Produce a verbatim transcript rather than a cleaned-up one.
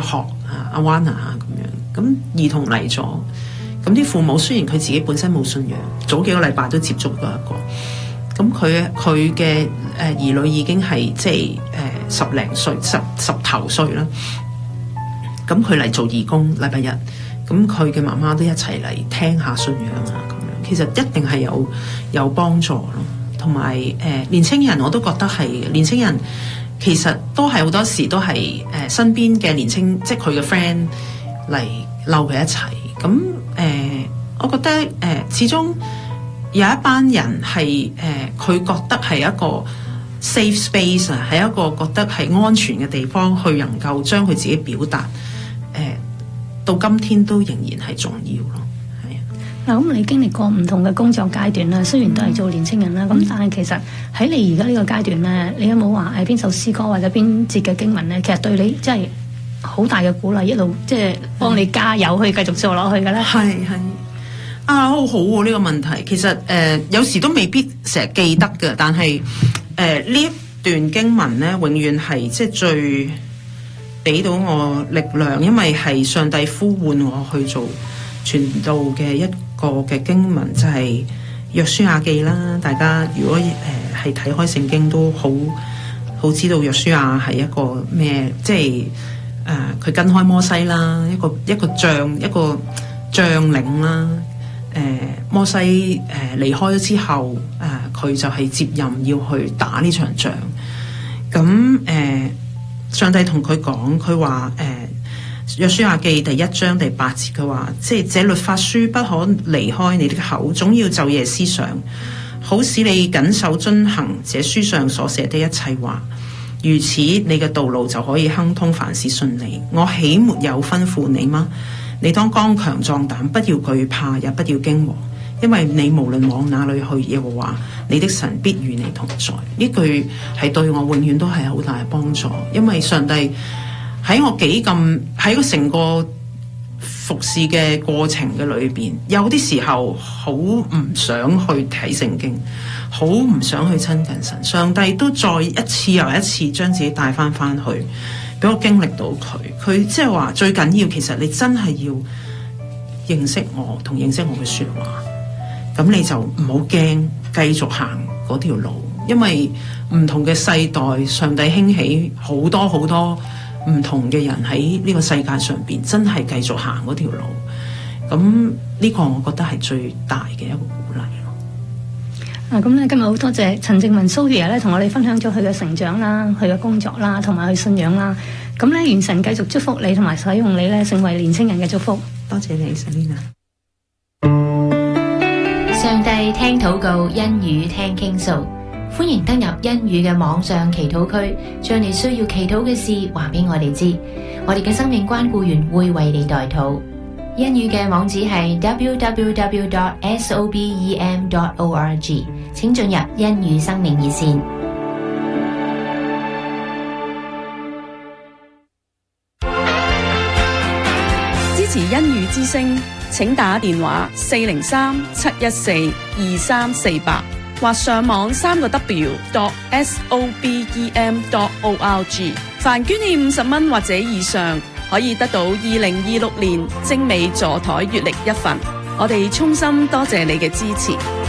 學啊阿 Wana 啊咁樣，咁兒童嚟咗，咁啲父母雖然佢自己本身冇信仰，早幾個禮拜都接觸過一個，咁佢佢嘅誒兒女已經係即係誒十零歲十十頭歲啦，咁佢嚟做義工禮拜日，咁佢嘅媽媽都一齊嚟聽下信仰啊咁樣，其實一定係有有幫助咯。同埋誒年青人我都覺得係年青人其實都係好多時都係誒、呃、身邊嘅年青即係佢嘅 friend 嚟溜佢一齊，咁誒、呃、我覺得誒、呃、始終有一班人係誒佢覺得係一個 safe space 啊，係一個覺得係安全嘅地方去能夠將佢自己表達誒、呃、到今天都仍然係重要咯。 嗱，咁你經歷過唔同嘅工作階段啦，雖然都係做年青人啦，咁、嗯、但係其實喺你而家呢個階段咧，你有冇話誒邊首詩歌或者邊節嘅經文咧，其實對你真係好大嘅鼓勵，一路即係幫你加油去繼續做落去嘅咧？係係啊，好好喎呢個問題，其實誒、呃、有時都未必成日記得嘅，但係誒呢一段經文咧，永遠係即係最俾到我力量，因為係上帝呼喚我去做傳道嘅一個嘅經文，就係、是、約書亞記啦。大家如果誒係睇開聖經都好好知道約書亞係一個咩，即係誒佢跟開摩西啦，一個一個將一個將領啦。誒、呃、摩西誒、呃、離開咗之後，誒、呃、佢就係接任要去打呢場仗。咁誒、呃、上帝同佢講，佢話誒。約書亞記第一章第八節嘅話，即係這律法書不可離開你的口，總要晝夜思想，好使你謹守遵行這書上所寫的一切話。如此，你嘅道路就可以亨通，凡事順利。我豈沒有吩咐你嗎？你當剛強壯膽，不要懼怕，也不要驚惶，因為你無論往哪裏去，耶和華你的神必與你同在。呢句係對我永遠都係好大嘅幫助，因為上帝喺我幾咁喺個成個服侍嘅過程嘅裏邊，有啲時候好唔想去睇聖經，好唔想去親近神。上帝都再一次又一次將自己帶翻翻去，俾我經歷到佢。佢即係話最緊要，其實你真係要認識我同認識我嘅說話，咁你就唔好驚，繼續行嗰條路。因為唔同嘅世代，上帝興起好多好多唔同嘅人喺呢個世界上邊，真係繼續行嗰條路。咁呢個我覺得係最大嘅一個鼓勵咯。 啊，咁咧今日好多謝陳靜雯 Sophia 咧，同我哋分享咗佢嘅成長啦、佢嘅工作啦，同埋佢信仰啦。咁咧，願神繼續祝福你，同埋使用你咧，成為年青人嘅祝福。 多謝你 Selina。 上帝聽禱告，恩語聽傾訴。歡迎登入恩語嘅網上祈禱區，將你需要祈禱嘅事話俾我哋知，我哋嘅生命關顧員會為你代禱。恩語嘅網址係 double-u double-u double-u dot sobem dot org， 請進入恩語生命熱線。 支持恩語之聲，請打電話四零三七一四二三四八。或上網三個 W dot S O B E M dot O R G， 凡捐獻五十蚊或者以上，可以得到二零二六年精美座台月曆一份。我哋衷心多謝你嘅支持。